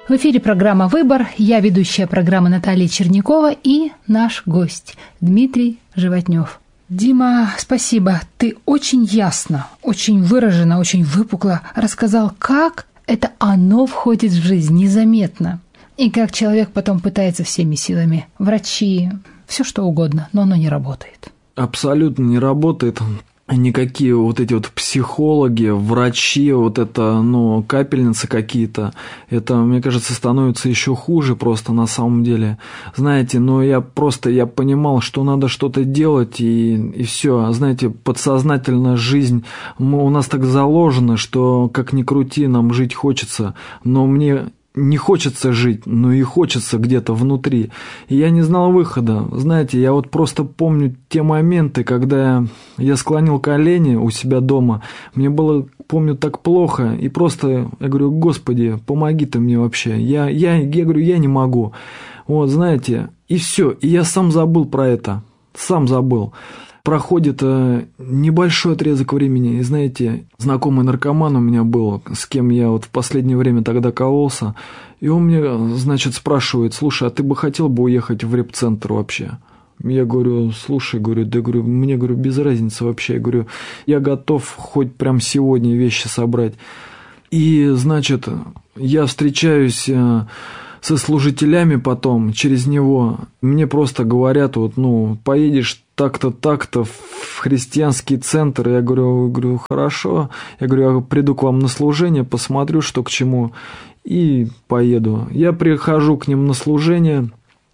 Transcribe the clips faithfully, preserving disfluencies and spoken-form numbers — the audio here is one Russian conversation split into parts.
В эфире программа «Выбор». Я ведущая программы Наталья Чернякова и наш гость Дмитрий Животнев. Дима, спасибо. Ты очень ясно, очень выраженно, очень выпукло рассказал, как это оно входит в жизнь незаметно. И как человек потом пытается всеми силами. Врачи, все что угодно, но оно не работает. Абсолютно не работает. Никакие вот эти вот психологи, врачи, вот это, ну, капельницы какие-то, это, мне кажется, становится еще хуже просто на самом деле. Знаете, но я просто, я понимал, что надо что-то делать, и, и все. Знаете, подсознательно жизнь, мы, у нас так заложено, что как ни крути, нам жить хочется, но мне не хочется жить, но и хочется где-то внутри. И я не знал выхода. Знаете, я вот просто помню те моменты, когда я склонил колени у себя дома. Мне было, помню, так плохо. И просто я говорю: Господи, помоги ты мне вообще. Я, я, я говорю, я не могу. Вот, знаете, и все. И я сам забыл про это. Сам забыл. Проходит э, небольшой отрезок времени, и, знаете, знакомый наркоман у меня был, с кем я вот в последнее время тогда кололся, и он мне, значит, спрашивает: слушай, а ты бы хотел бы уехать в реп-центр вообще? Я говорю: слушай, говорю, да, говорю, мне, говорю, без разницы вообще, я говорю, я готов хоть прям сегодня вещи собрать. И, значит, я встречаюсь э, со служителями потом через него, мне просто говорят: вот, ну, поедешь так-то, так-то в христианский центр. Я говорю, говорю, хорошо. Я говорю, я приду к вам на служение, посмотрю, что к чему, и поеду. Я прихожу к ним на служение,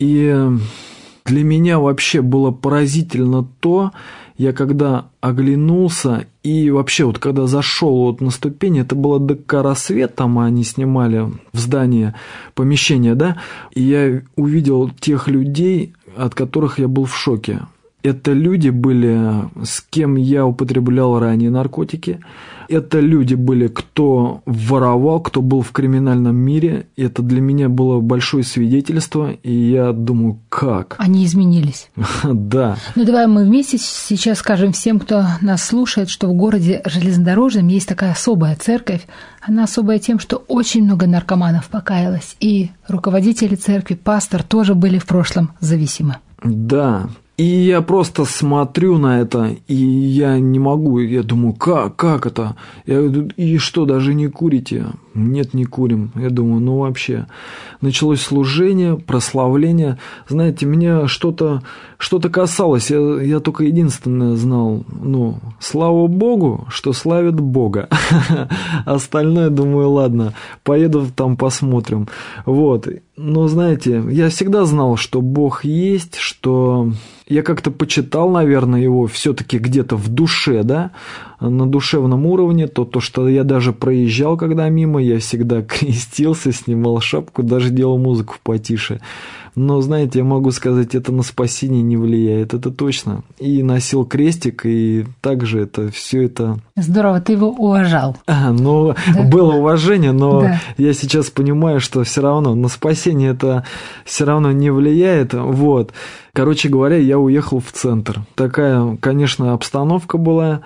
и для меня вообще было поразительно то, я когда оглянулся, и вообще вот когда зашел вот на ступени, это было ДК «Рассвет», там они снимали в здании помещение, да, и я увидел тех людей, от которых я был в шоке. Это люди были, с кем я употреблял ранее наркотики. Это люди были, кто воровал, кто был в криминальном мире. Это для меня было большое свидетельство. И я думаю, как? Они изменились. Да. Ну, давай мы вместе сейчас скажем всем, кто нас слушает, что в городе Железнодорожном есть такая особая церковь. Она особая тем, что очень много наркоманов покаялось. И руководители церкви, пастор тоже были в прошлом зависимы. Да. И я просто смотрю на это, и я не могу, я думаю, как, как это? Я, и что, даже не курите? Нет, не курим. Я думаю, ну вообще. Началось служение, прославление. Знаете, меня что-то что-то касалось. Я, я только единственное знал, ну, слава Богу, что славит Бога. Остальное, думаю, ладно, поеду там посмотрим. Вот. Но, знаете, я всегда знал, что Бог есть, что я как-то почитал, наверное, его все-таки где-то в душе, да, на душевном уровне, то, то, что я даже проезжал, когда мимо, я всегда крестился, снимал шапку, даже делал музыку потише. Но, знаете, я могу сказать, это на спасение не влияет, это точно. И носил крестик, и также это все это... Здорово, ты его уважал. А, ну, да. Было уважение, но да. Я сейчас понимаю, что все равно на спасение это все равно не влияет. Вот. Короче говоря, я уехал в центр. Такая, конечно, обстановка была...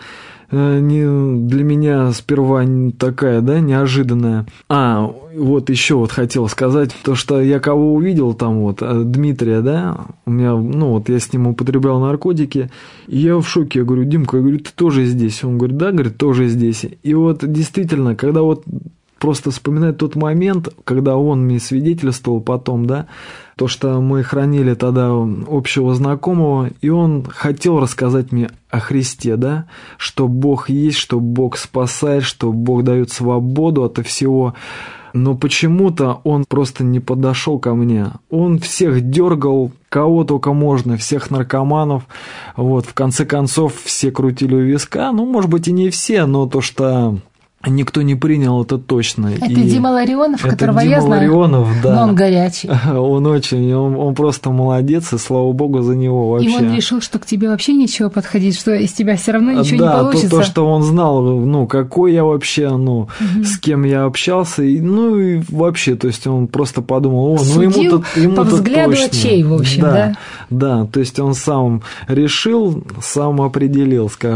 Не для меня сперва такая, да, неожиданная. А, вот еще вот хотел сказать, то, что я кого увидел там вот, Дмитрия, да, у меня, ну вот я с ним употреблял наркотики, и я в шоке, я говорю: Димка, я говорю, ты тоже здесь? Он говорит: да, говорит, тоже здесь. И вот действительно, когда вот просто вспоминать тот момент, когда он мне свидетельствовал потом, да, то, что мы хранили тогда общего знакомого, и он хотел рассказать мне о Христе, да, что Бог есть, что Бог спасает, что Бог дает свободу от всего. Но почему-то он просто не подошел ко мне. Он всех дергал, кого только можно, всех наркоманов. Вот, в конце концов, все крутили у виска. Ну, может быть, и не все, но то, что... Никто не принял, это точно. Это и Дима Ларионов, это которого Дима я знаю. Ларионов, да. Но он горячий. Он очень, он, он просто молодец, и слава богу за него вообще. И он решил, что к тебе вообще ничего подходить, что из тебя все равно ничего да, не получится. Да, то, то, что он знал, ну, какой я вообще, ну, угу. С кем я общался, и, ну, и вообще, то есть он просто подумал, о, ну, ему-то, ему-то по взгляду точно. очей, в общем, да, да? Да, то есть он сам решил, сам определил, скажем.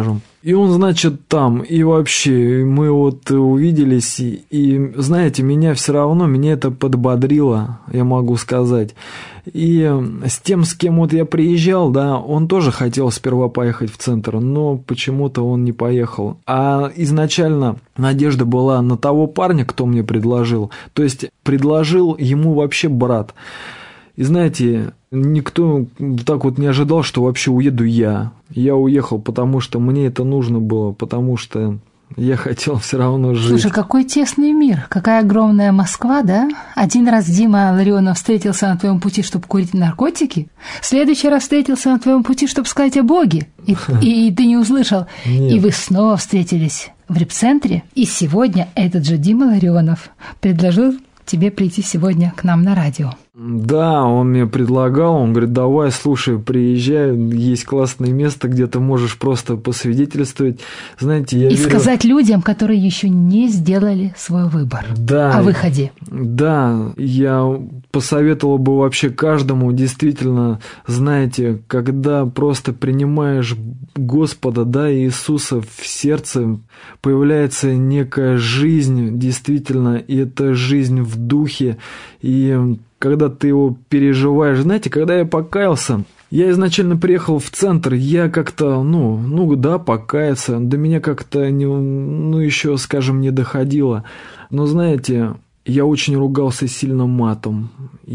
И он, значит, там, и вообще, мы вот увиделись, и, и, знаете, меня все равно, меня это подбодрило, я могу сказать. И с тем, с кем вот я приезжал, да, он тоже хотел сперва поехать в центр, но почему-то он не поехал. А изначально надежда была на того парня, кто мне предложил, то есть предложил ему вообще брат. И знаете, никто так вот не ожидал, что вообще уеду я. Я уехал, потому что мне это нужно было, потому что я хотел все равно жить. Слушай, какой тесный мир, какая огромная Москва, да? Один раз Дима Ларионов встретился на твоем пути, чтобы курить наркотики, в следующий раз встретился на твоем пути, чтобы сказать о Боге, и, и, и ты не услышал. Нет. И вы снова встретились в репцентре, и сегодня этот же Дима Ларионов предложил тебе прийти сегодня к нам на радио. Да, он мне предлагал, он говорит, давай, слушай, приезжай, есть классное место, где ты можешь просто посвидетельствовать. Знаете, я И верю... сказать людям, которые еще не сделали свой выбор, да, о выходе. Да, я посоветовал бы вообще каждому, действительно, знаете, когда просто принимаешь Господа, да, Иисуса в сердце, появляется некая жизнь, действительно, и это жизнь в духе, и когда ты его переживаешь, знаете, когда я покаялся, я изначально приехал в центр, я как-то, ну, ну да, покаяться, до меня как-то, не, ну, еще, скажем, не доходило, но, знаете, я очень ругался сильно матом,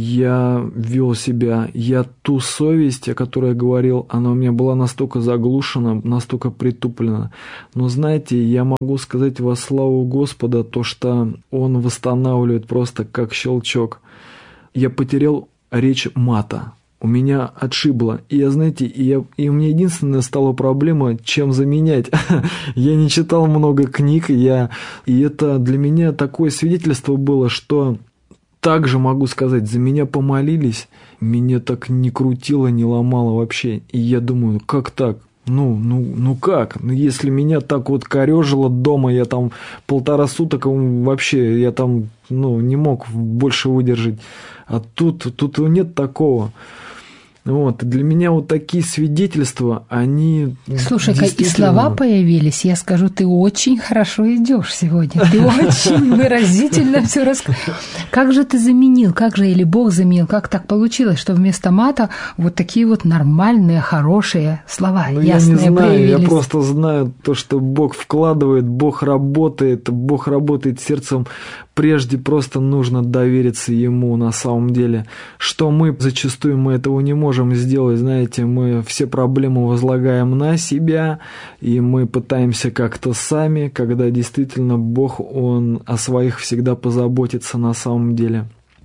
я вел себя, я ту совесть, о которой я говорил, она у меня была настолько заглушена, настолько притуплена. Но знаете, я могу сказать во славу Господа то, что Он восстанавливает просто как щелчок. Я потерял речь мата. У меня отшибло. И я, знаете, и, я, и у меня единственная стала проблема, чем заменять. Я не читал много книг, я, и это для меня такое свидетельство было, что также могу сказать, за меня помолились, меня так не крутило, не ломало вообще. И я думаю, как так? Ну, ну, ну как? Ну, если меня так вот корёжило дома, я там полтора суток вообще, я там, ну, не мог больше выдержать. А тут, тут нет такого. Вот, для меня вот такие свидетельства, они... Слушай-ка, действительно... и слова появились, я скажу, ты очень хорошо идешь сегодня, ты очень выразительно все рассказал. Как же ты заменил, как же или Бог заменил, как так получилось, что вместо мата вот такие вот нормальные, хорошие слова, ну, ясные я не знаю, проявились? Я просто знаю то, что Бог вкладывает, Бог работает, Бог работает сердцем. Прежде просто нужно довериться Ему на самом деле. Что мы зачастую мы этого не можем сделать, знаете, мы все проблемы возлагаем на себя, и мы пытаемся как-то сами, когда действительно Бог, Он о своих всегда позаботится на самом деле.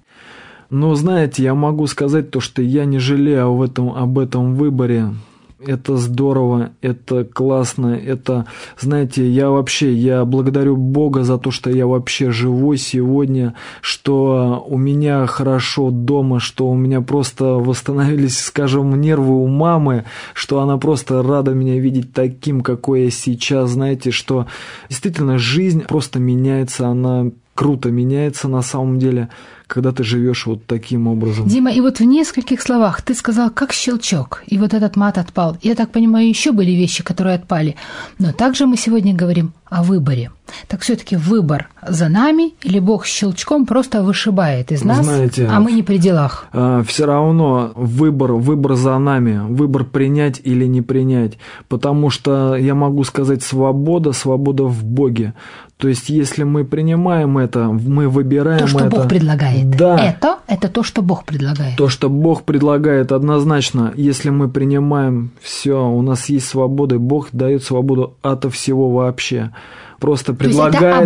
Но знаете, я могу сказать то, что я не жалею об этом, об этом выборе. Это здорово, это классно, это, знаете, я вообще, я благодарю Бога за то, что я вообще живой сегодня, что у меня хорошо дома, что у меня просто восстановились, скажем, нервы у мамы, что она просто рада меня видеть таким, какой я сейчас, знаете, что действительно жизнь просто меняется, она круто меняется на самом деле, когда ты живешь вот таким образом. Дима, и вот в нескольких словах ты сказал, как щелчок, и вот этот мат отпал. Я так понимаю, еще были вещи, которые отпали. Но также мы сегодня говорим о выборе. Так все-таки выбор за нами или Бог щелчком просто вышибает из нас, знаете, а мы не при делах? Э, все равно выбор, выбор за нами, выбор принять или не принять. Потому что я могу сказать свобода, свобода в Боге. То есть, если мы принимаем это, мы выбираем это. То, что это, Бог предлагает. Да. Это, это то, что Бог предлагает. То, что Бог предлагает, однозначно. Если мы принимаем, все, у нас есть свобода, Бог дает свободу ото всего вообще. Просто предлагает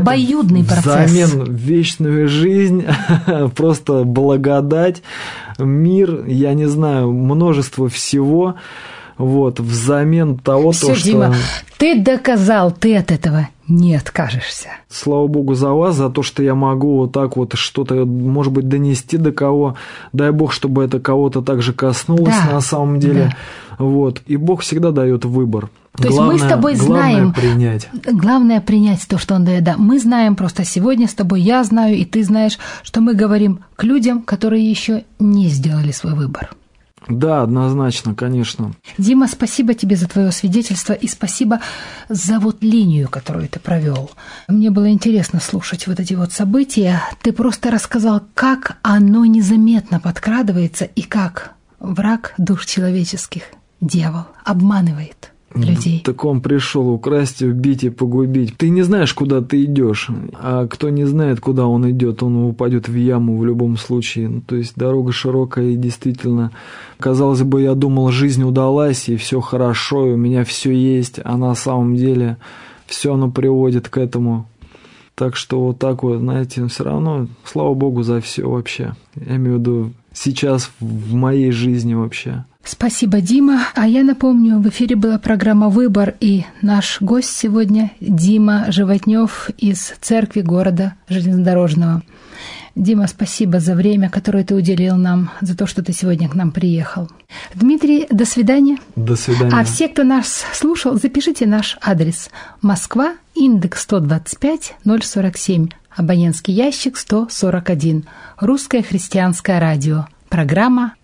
взамен вечную жизнь, просто благодать, мир, я не знаю, множество всего. Вот, взамен того, Всё, то, что... Дима, ты доказал, ты от этого не откажешься. Слава Богу за вас, за то, что я могу вот так вот что-то, может быть, донести до кого. Дай Бог, чтобы это кого-то также коснулось, да, на самом деле. Да. Вот. И Бог всегда дает выбор. То главное, есть мы с тобой знаем, главное принять. Главное принять то, что Он дает. Да, мы знаем просто сегодня с тобой, я знаю, и ты знаешь, что мы говорим к людям, которые еще не сделали свой выбор. Да, однозначно, конечно. Дима, спасибо тебе за твое свидетельство и спасибо за вот линию, которую ты провел. Мне было интересно слушать вот эти вот события. Ты просто рассказал, как оно незаметно подкрадывается и как враг душ человеческих, дьявол, обманывает людей. Так он пришел украсть, убить и погубить. Ты не знаешь, куда ты идешь, а кто не знает, куда он идет, он упадет в яму в любом случае. Ну, то есть дорога широкая и действительно, казалось бы, я думал, жизнь удалась и все хорошо, и у меня все есть, а на самом деле все оно приводит к этому. Так что вот так вот, знаете, все равно, слава Богу за все вообще. Я имею в виду сейчас в моей жизни вообще. Спасибо, Дима. А я напомню, в эфире была программа «Выбор», и наш гость сегодня Дима Животнёв из церкви города Железнодорожного. Дима, спасибо за время, которое ты уделил нам, за то, что ты сегодня к нам приехал. Дмитрий, до свидания. До свидания. А все, кто нас слушал, запишите наш адрес. Москва, индекс сто двадцать пять ноль сорок семь, абонентский ящик сто сорок один. Русское христианское радио. Программа